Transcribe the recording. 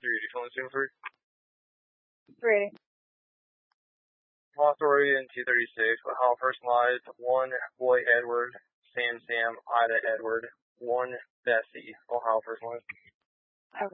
you phone soon for? Ready. Authority in 236, Ohio personalized, 1 Boy Edward, Sam, Ida Edward, 1 Bessie, Ohio personalized.